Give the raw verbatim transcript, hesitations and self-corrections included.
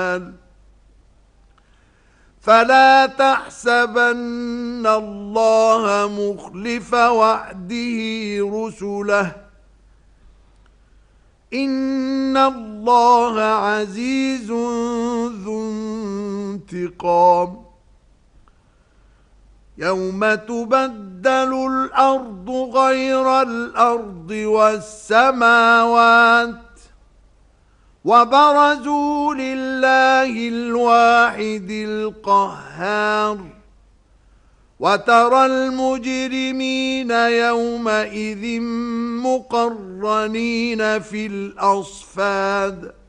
الجبال فلا تحسبن الله مخلف وعده رسله إن الله عزيز ذو انتقام يوم تبدل الأرض غير الأرض والسماوات وبرزوا لله الواحد القهار وترى المجرمين يومئذ مقرنين في الأصفاد